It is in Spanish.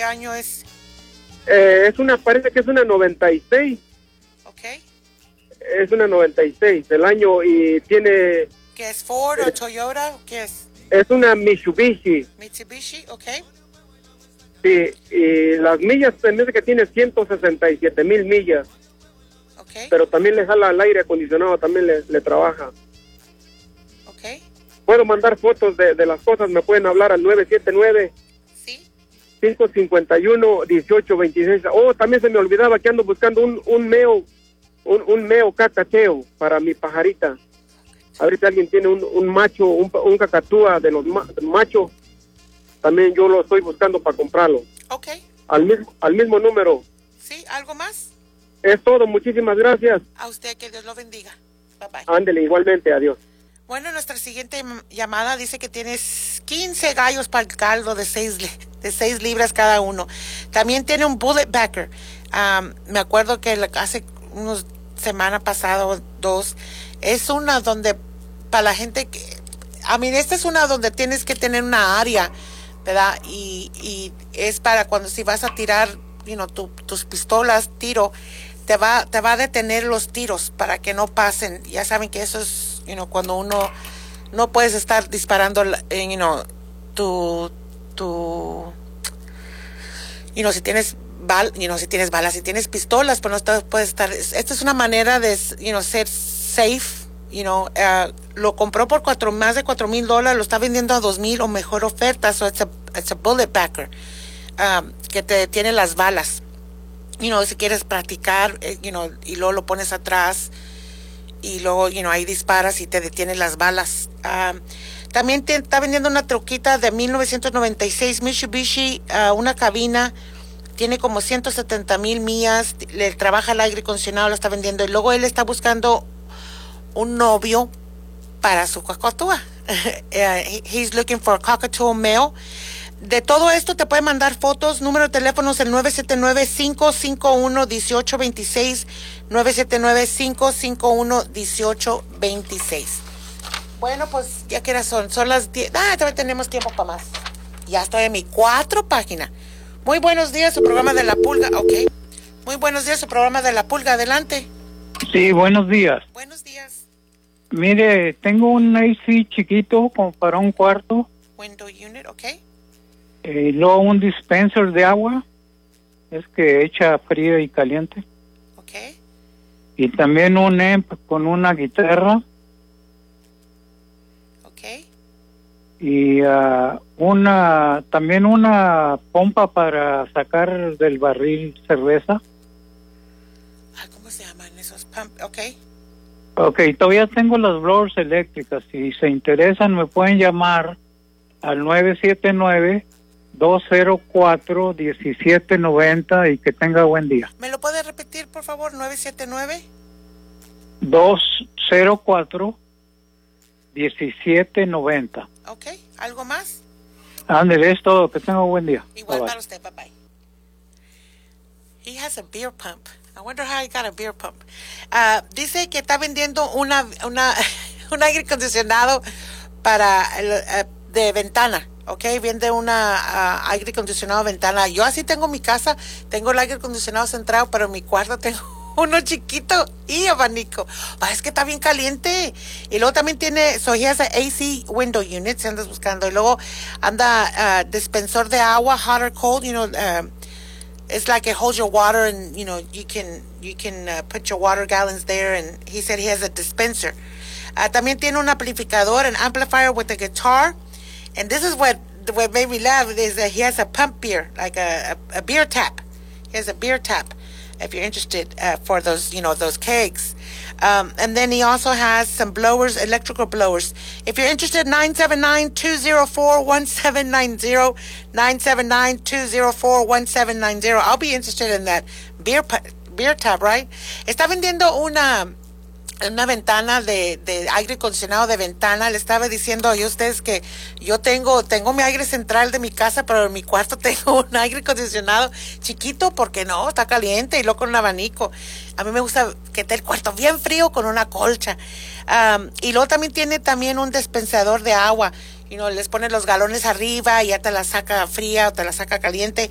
¿Qué año es? Parece que es una 96. Ok. Es una 96 el año y tiene... ¿Qué es Ford o Toyota? ¿Qué es? Es una Mitsubishi. Mitsubishi, ok. Sí, y las millas, en vez de que tiene 167,000 millas. Ok. Pero también le jala al aire acondicionado, también le trabaja. Ok. Puedo mandar fotos de las cosas, me pueden hablar al 979. Sí. 551-1826. Oh, también se me olvidaba que ando buscando un meo cacateo para mi pajarita. Ahorita alguien tiene un macho, un cacatúa de los machos. También yo lo estoy buscando para comprarlo. Ok. Al mismo número. Sí, ¿algo más? Es todo, muchísimas gracias. A usted, que Dios lo bendiga. Bye bye. Ándele, igualmente, adiós. Bueno, nuestra siguiente llamada dice que tienes 15 gallos para el caldo de 6 libras cada uno. También tiene un bullet backer. Me acuerdo que hace unos semana pasada o 2, es una donde para la gente que... esta es una donde tienes que tener una área, ¿verdad? Y es para cuando si vas a tirar, tus pistolas, tiro, te va a detener los tiros para que no pasen. Ya saben que eso es, cuando uno no puedes estar disparando, si tienes balas, si tienes pistolas, pues no puedes estar. Esta es una manera de, ser safe. Lo compró por más de $4,000, lo está vendiendo a $2,000 o mejor oferta. So it's a bullet backer, que te detiene las balas. Si quieres practicar, y luego lo pones atrás y luego, ahí disparas y te detiene las balas. También está vendiendo una troquita de 1996 Mitsubishi, una cabina. Tiene como 170,000 millas, le trabaja el aire acondicionado, lo está vendiendo. Y luego él está buscando un novio para su cacatúa. He's looking for a cockatoo male. De todo esto te puede mandar fotos. Número de teléfono es el 979-551-1826. 979-551-1826. Bueno, pues ya que era son las 10. Todavía tenemos tiempo para más. Ya estoy en mi 4 página. Muy buenos días, su programa de la pulga. Ok. Muy buenos días, su programa de la pulga. Adelante. Sí, buenos días. Buenos días. Mire, tengo un AC chiquito como para un cuarto. Window unit, ok. Luego un dispenser de agua. Es que echa frío y caliente. Ok. Y también un amp con una guitarra. Ok. Y también una pompa para sacar del barril cerveza. ¿Cómo se llaman esos pump? Ok. Ok, todavía tengo las blowers eléctricas. Si se interesan, me pueden llamar al 979-204-1790 y que tenga buen día. ¿Me lo puede repetir, por favor? 979 204-1790. Ok, ¿algo más? Ándale, es todo. Que tenga buen día. Igual Bye-bye. para usted, bye bye. He has a beer pump. I wonder how he got a beer pump. Dice que está vendiendo un aire acondicionado para de ventana, ¿ok? Vende aire acondicionado de ventana. Yo así tengo mi casa, tengo el aire acondicionado centrado, pero en mi cuarto tengo uno chiquito y abanico. Es que está bien caliente. Y luego también tiene, he has a AC window unit, si andas buscando. Y luego anda dispensor de agua, hot or cold, it's like it holds your water, and you can put your water gallons there. And he said he has a dispenser. También tiene un amplificador, an amplifier with a guitar. And this is what made me laugh, is that he has a pump beer, like a beer tap. He has a beer tap, if you're interested, for those those kegs. And then he also has some blowers, electrical blowers. If you're interested, 979-204-1790, 979-204-1790. I'll be interested in that beer tap, right? Está vendiendo una ventana de aire acondicionado de ventana. Le estaba diciendo a ustedes que yo tengo mi aire central de mi casa, pero en mi cuarto tengo un aire acondicionado chiquito porque no, está caliente, y luego con un abanico. A mí me gusta que esté el cuarto bien frío con una colcha. Y luego también tiene un dispensador de agua. Les pone los galones arriba y ya te la saca fría o te la saca caliente.